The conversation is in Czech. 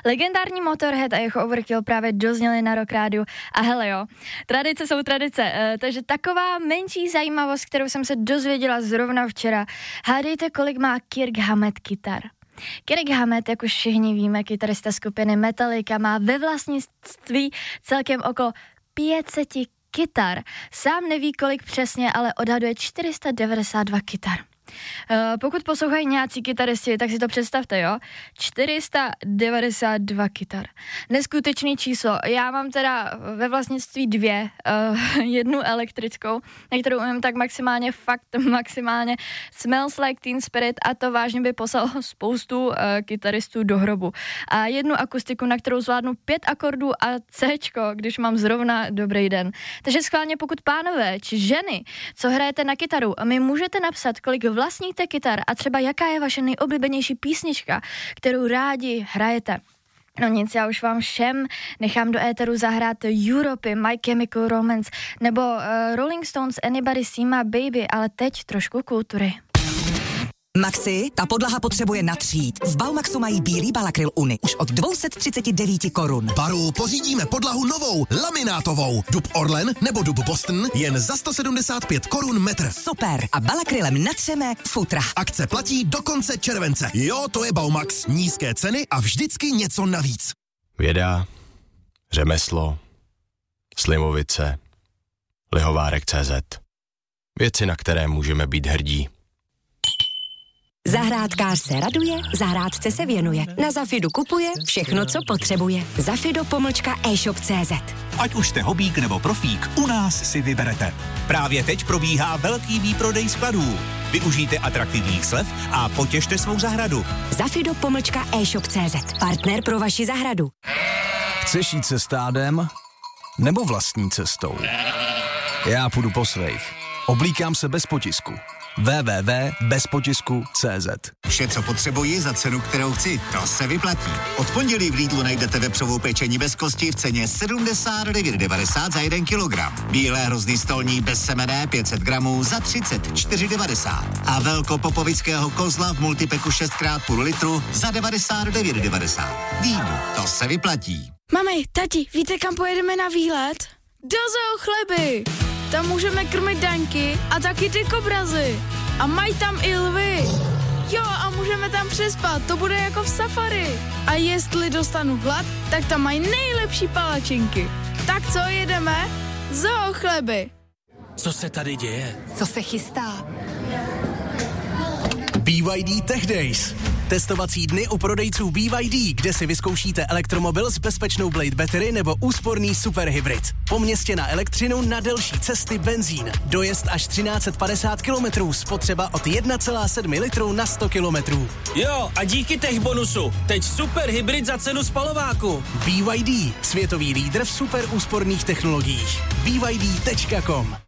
Legendární Motorhead a jeho Overkill právě dozněli na Rock Rádiu. A hele jo, tradice jsou tradice, takže taková menší zajímavost, kterou jsem se dozvěděla zrovna včera. Hádejte, kolik má Kirk Hammett kytar. Kirk Hammett, jak už všichni víme, kytarista skupiny Metallica, má ve vlastnictví celkem okolo 500 kytar. Sám neví, kolik přesně, ale odhaduje 492 kytar. Pokud poslouchají nějací kytaristi, tak si to představte, jo? 492 kytar. Neskutečný číslo. Já mám teda ve vlastnictví 2, jednu elektrickou, na kterou umím tak maximálně Smells Like Teen Spirit, a to vážně by poslalo spoustu kytaristů do hrobu. A jednu akustiku, na kterou zvládnu 5 akordů a Cčko, když mám zrovna dobrý den. Takže schválně, pokud pánové či ženy, co hrajete na kytaru, mi můžete napsat, kolik vlastníte kytar a třeba jaká je vaše nejoblíbenější písnička, kterou rádi hrajete. No nic, já už vám všem nechám do éteru zahrát Europy, My Chemical Romance nebo Rolling Stones Anybody See My Baby, ale teď trošku kultury. Maxi, ta podlaha potřebuje natřít. V Baumaxu mají bílý Balakryl Uni už od 239 korun. Baru pořídíme podlahu novou, laminátovou. Dub Orlen nebo dub Boston jen za 175 korun metr. Super. A Balakrylem natřeme futra. Akce platí do konce července. Jo, to je Baumax. Nízké ceny a vždycky něco navíc. Věda, řemeslo, Slimovice, Lihovárek.cz. Věci, na které můžeme být hrdí. Zahrádkář se raduje, zahrádce se věnuje. Na Zafidu kupuje všechno, co potřebuje. Zafido-e-shop.cz. Ať už jste hobík nebo profík, u nás si vyberete. Právě teď probíhá velký výprodej skladů. Využijte atraktivních slev a potěšte svou zahradu. Zafido-e-shop.cz. Partner pro vaši zahradu. Chceš jít se stádem nebo vlastní cestou? Já půjdu po svých. Oblíkám se bez potisku. www.bezpotisku.cz. Vše, co potřebuji za cenu, kterou chci, to se vyplatí. Od pondělí v Lidlu najdete vepřovou pečení bez kosti v ceně 79,90 za 1 kilogram. Bílé hrozný stolní bez semene 500 gramů za 34,90. A velkopopovického kozla v multipeku 6x půl litru za 99,90. Lidl, to se vyplatí. Mami, tati, víte, kam pojedeme na výlet? Do Zoo Chleby! Tam můžeme krmit daňky a taky ty kobrazy. A mají tam i lvy. Jo, a můžeme tam přespat, to bude jako v safari. A jestli dostanu hlad, tak tam mají nejlepší palačinky. Tak co, jedeme? Zoo Chleby. Co se tady děje? Co se chystá? BYD Tech Days. Testovací dny u prodejců BYD, kde si vyzkoušíte elektromobil s bezpečnou Blade Battery nebo úsporný superhybrid. Po městě na elektřinu, na delší cesty benzín. Dojezd až 1350 km, spotřeba od 1,7 litru na 100 km. Jo, a díky Tech bonusu. Teď superhybrid za cenu spalováku. BYD, světový lídr v super úsporných technologiích. BYD.com